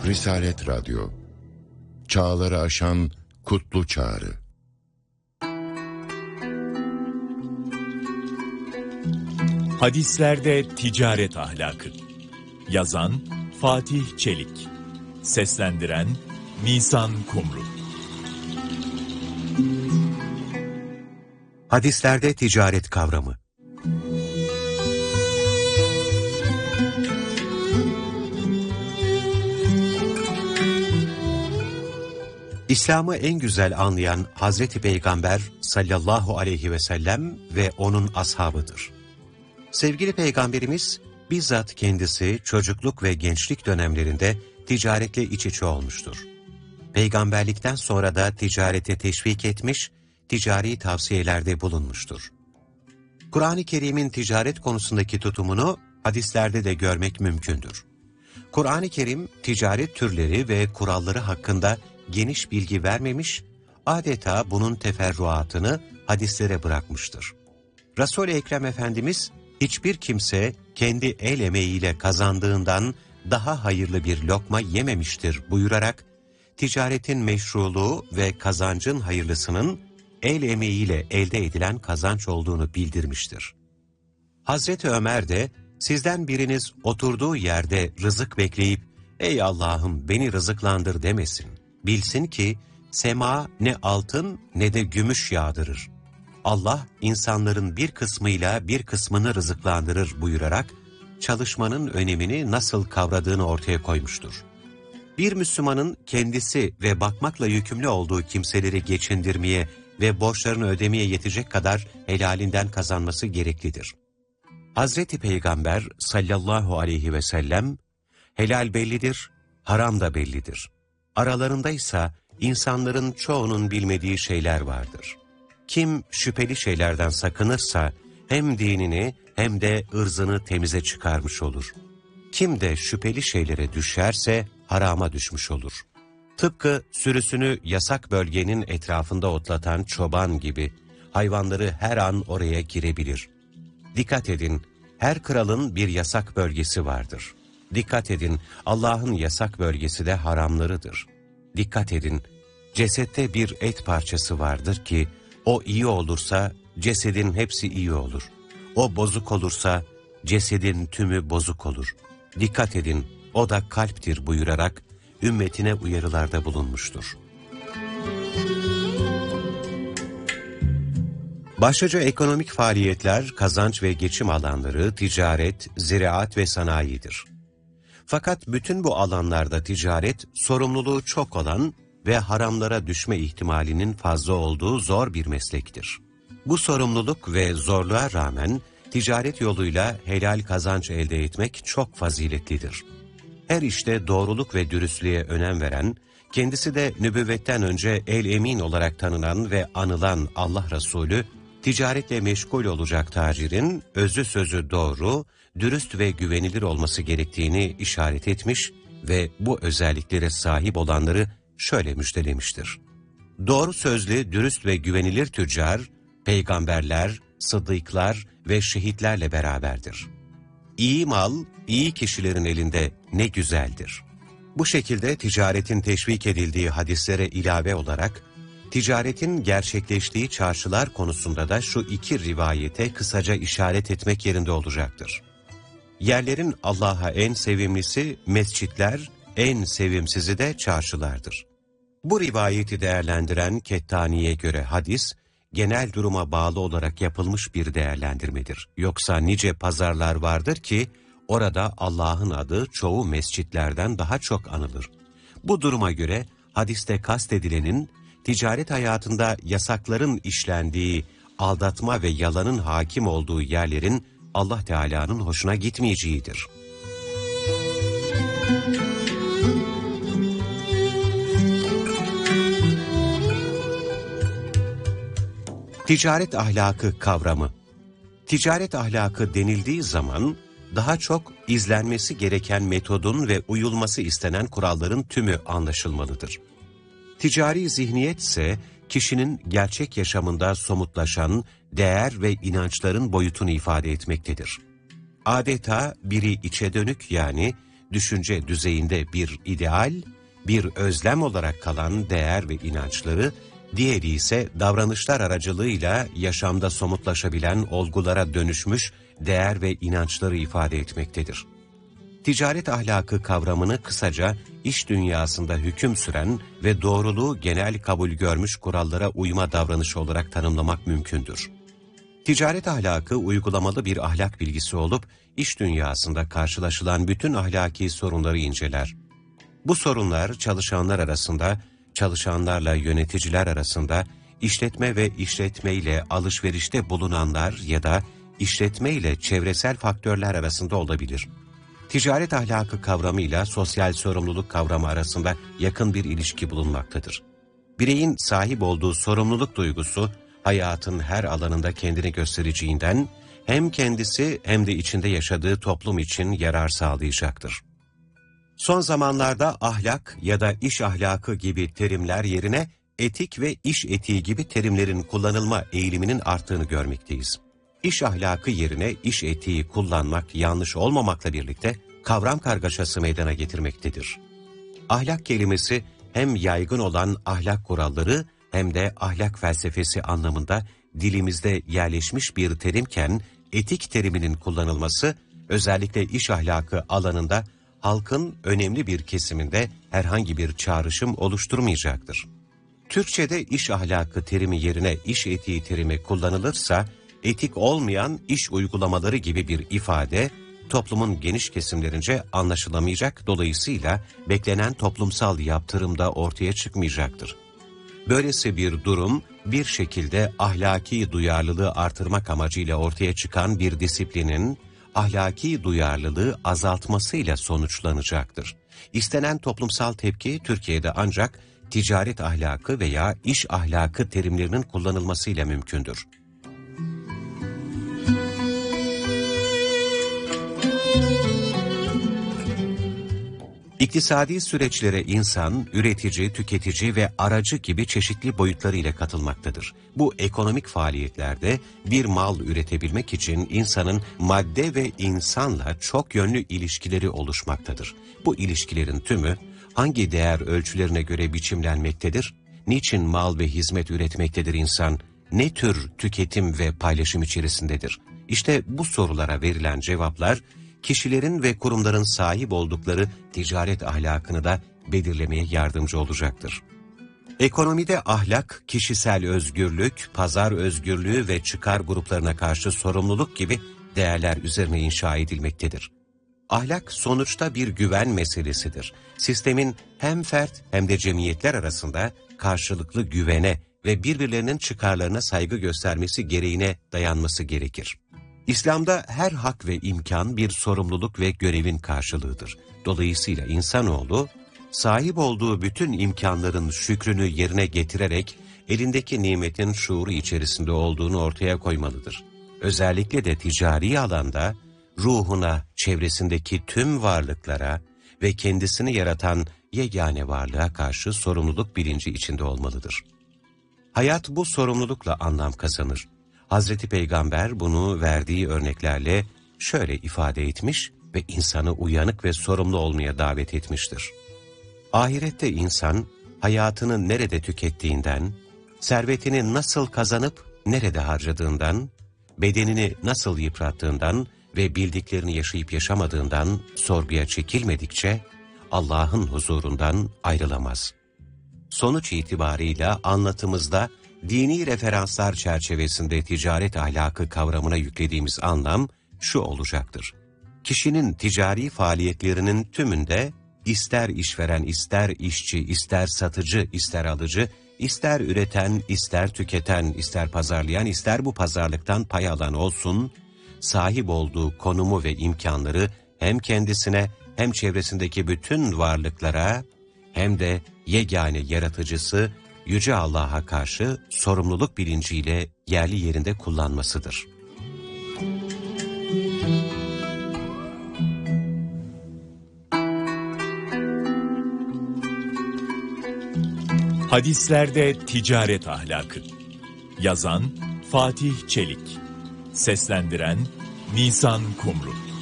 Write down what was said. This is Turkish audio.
Risalet Radyo, çağları aşan kutlu çağrı. Hadislerde ticaret ahlakı. Yazan Fatih Çelik. Seslendiren Nisan Kumru. Hadislerde ticaret kavramı. İslam'ı en güzel anlayan Hazreti Peygamber sallallahu aleyhi ve sellem ve onun ashabıdır. Sevgili Peygamberimiz bizzat kendisi çocukluk ve gençlik dönemlerinde ticaretle iç içe olmuştur. Peygamberlikten sonra da ticarete teşvik etmiş, ticari tavsiyelerde bulunmuştur. Kur'an-ı Kerim'in ticaret konusundaki tutumunu hadislerde de görmek mümkündür. Kur'an-ı Kerim ticaret türleri ve kuralları hakkında geniş bilgi vermemiş, adeta bunun teferruatını hadislere bırakmıştır. Resul-i Ekrem Efendimiz, hiçbir kimse kendi el emeğiyle kazandığından daha hayırlı bir lokma yememiştir buyurarak, ticaretin meşruluğu ve kazancın hayırlısının el emeğiyle elde edilen kazanç olduğunu bildirmiştir. Hazreti Ömer de, sizden biriniz oturduğu yerde rızık bekleyip, ''Ey Allah'ım beni rızıklandır'' demesin. Bilsin ki, sema ne altın ne de gümüş yağdırır. Allah, insanların bir kısmıyla bir kısmını rızıklandırır buyurarak, çalışmanın önemini nasıl kavradığını ortaya koymuştur. Bir Müslümanın kendisi ve bakmakla yükümlü olduğu kimseleri geçindirmeye ve borçlarını ödemeye yetecek kadar helalinden kazanması gereklidir. Hazreti Peygamber sallallahu aleyhi ve sellem, helal bellidir, haram da bellidir. Aralarındaysa insanların çoğunun bilmediği şeyler vardır. Kim şüpheli şeylerden sakınırsa hem dinini hem de ırzını temize çıkarmış olur. Kim de şüpheli şeylere düşerse harama düşmüş olur. Tıpkı sürüsünü yasak bölgenin etrafında otlatan çoban gibi hayvanları her an oraya girebilir. Dikkat edin, her kralın bir yasak bölgesi vardır. Dikkat edin, Allah'ın yasak bölgesi de haramlarıdır. Dikkat edin, cesette bir et parçası vardır ki, o iyi olursa cesedin hepsi iyi olur. O bozuk olursa cesedin tümü bozuk olur. Dikkat edin, o da kalptir buyurarak ümmetine uyarılarda bulunmuştur. Başlıca ekonomik faaliyetler, kazanç ve geçim alanları, ticaret, ziraat ve sanayidir. Fakat bütün bu alanlarda ticaret, sorumluluğu çok olan ve haramlara düşme ihtimalinin fazla olduğu zor bir meslektir. Bu sorumluluk ve zorluğa rağmen ticaret yoluyla helal kazanç elde etmek çok faziletlidir. Her işte doğruluk ve dürüstlüğe önem veren, kendisi de nübüvvetten önce el-emin olarak tanınan ve anılan Allah Resulü, ticaretle meşgul olacak tacirin özü sözü doğru, dürüst ve güvenilir olması gerektiğini işaret etmiş ve bu özelliklere sahip olanları şöyle müjdelemiştir. Doğru sözlü, dürüst ve güvenilir tüccar, peygamberler, sıddıklar ve şehitlerle beraberdir. İyi mal, iyi kişilerin elinde ne güzeldir. Bu şekilde ticaretin teşvik edildiği hadislere ilave olarak, ticaretin gerçekleştiği çarşılar konusunda da şu iki rivayete kısaca işaret etmek yerinde olacaktır. Yerlerin Allah'a en sevimlisi mescitler, en sevimsizi de çarşılardır. Bu rivayeti değerlendiren Kettani'ye göre hadis, genel duruma bağlı olarak yapılmış bir değerlendirmedir. Yoksa nice pazarlar vardır ki, orada Allah'ın adı çoğu mescitlerden daha çok anılır. Bu duruma göre hadiste kastedilenin, ticaret hayatında yasakların işlendiği, aldatma ve yalanın hakim olduğu yerlerin Allah Teala'nın hoşuna gitmeyeceğidir. Ticaret ahlakı kavramı. Ticaret ahlakı denildiği zaman daha çok izlenmesi gereken metodun ve uyulması istenen kuralların tümü anlaşılmalıdır. Ticari zihniyet ise kişinin gerçek yaşamında somutlaşan değer ve inançların boyutunu ifade etmektedir. Adeta biri içe dönük yani düşünce düzeyinde bir ideal, bir özlem olarak kalan değer ve inançları, diğeri ise davranışlar aracılığıyla yaşamda somutlaşabilen olgulara dönüşmüş değer ve inançları ifade etmektedir. Ticaret ahlakı kavramını kısaca iş dünyasında hüküm süren ve doğruluğu genel kabul görmüş kurallara uyma davranışı olarak tanımlamak mümkündür. Ticaret ahlakı uygulamalı bir ahlak bilgisi olup, iş dünyasında karşılaşılan bütün ahlaki sorunları inceler. Bu sorunlar çalışanlar arasında, çalışanlarla yöneticiler arasında, işletme ve işletmeyle alışverişte bulunanlar ya da işletme ile çevresel faktörler arasında olabilir. Ticaret ahlakı kavramıyla sosyal sorumluluk kavramı arasında yakın bir ilişki bulunmaktadır. Bireyin sahip olduğu sorumluluk duygusu, hayatın her alanında kendini göstereceğinden, hem kendisi hem de içinde yaşadığı toplum için yarar sağlayacaktır. Son zamanlarda ahlak ya da iş ahlakı gibi terimler yerine etik ve iş etiği gibi terimlerin kullanılma eğiliminin arttığını görmekteyiz. İş ahlakı yerine iş etiği kullanmak yanlış olmamakla birlikte kavram kargaşası meydana getirmektedir. Ahlak kelimesi hem yaygın olan ahlak kuralları hem de ahlak felsefesi anlamında dilimizde yerleşmiş bir terimken etik teriminin kullanılması özellikle iş ahlakı alanında halkın önemli bir kesiminde herhangi bir çağrışım oluşturmayacaktır. Türkçe'de iş ahlakı terimi yerine iş etiği terimi kullanılırsa, etik olmayan iş uygulamaları gibi bir ifade, toplumun geniş kesimlerince anlaşılamayacak, dolayısıyla beklenen toplumsal yaptırım da ortaya çıkmayacaktır. Böylesi bir durum, bir şekilde ahlaki duyarlılığı artırmak amacıyla ortaya çıkan bir disiplinin, ahlaki duyarlılığı azaltmasıyla sonuçlanacaktır. İstenen toplumsal tepki Türkiye'de ancak ticaret ahlakı veya iş ahlakı terimlerinin kullanılmasıyla mümkündür. İktisadi süreçlere insan, üretici, tüketici ve aracı gibi çeşitli boyutlarıyla katılmaktadır. Bu ekonomik faaliyetlerde bir mal üretebilmek için insanın madde ve insanla çok yönlü ilişkileri oluşmaktadır. Bu ilişkilerin tümü hangi değer ölçülerine göre biçimlenmektedir? Niçin mal ve hizmet üretmektedir insan? Ne tür tüketim ve paylaşım içerisindedir? İşte bu sorulara verilen cevaplar, kişilerin ve kurumların sahip oldukları ticaret ahlakını da belirlemeye yardımcı olacaktır. Ekonomide ahlak, kişisel özgürlük, pazar özgürlüğü ve çıkar gruplarına karşı sorumluluk gibi değerler üzerine inşa edilmektedir. Ahlak sonuçta bir güven meselesidir. Sistemin hem fert hem de cemiyetler arasında karşılıklı güvene ve birbirlerinin çıkarlarına saygı göstermesi gereğine dayanması gerekir. İslam'da her hak ve imkan bir sorumluluk ve görevin karşılığıdır. Dolayısıyla insanoğlu, sahip olduğu bütün imkanların şükrünü yerine getirerek elindeki nimetin şuuru içerisinde olduğunu ortaya koymalıdır. Özellikle de ticari alanda ruhuna, çevresindeki tüm varlıklara ve kendisini yaratan yegane varlığa karşı sorumluluk bilinci içinde olmalıdır. Hayat bu sorumlulukla anlam kazanır. Hazreti Peygamber bunu verdiği örneklerle şöyle ifade etmiş ve insanı uyanık ve sorumlu olmaya davet etmiştir. Ahirette insan hayatını nerede tükettiğinden, servetini nasıl kazanıp nerede harcadığından, bedenini nasıl yıprattığından ve bildiklerini yaşayıp yaşamadığından sorguya çekilmedikçe Allah'ın huzurundan ayrılamaz. Sonuç itibarıyla anlatımızda dini referanslar çerçevesinde ticaret ahlakı kavramına yüklediğimiz anlam şu olacaktır. Kişinin ticari faaliyetlerinin tümünde ister işveren, ister işçi, ister satıcı, ister alıcı, ister üreten, ister tüketen, ister pazarlayan, ister bu pazarlıktan pay alan olsun, sahip olduğu konumu ve imkanları hem kendisine hem çevresindeki bütün varlıklara hem de yegane yaratıcısı Yüce Allah'a karşı sorumluluk bilinciyle yerli yerinde kullanmasıdır. Hadislerde ticaret ahlakı. Yazan Fatih Çelik. Seslendiren Nisan Kumru.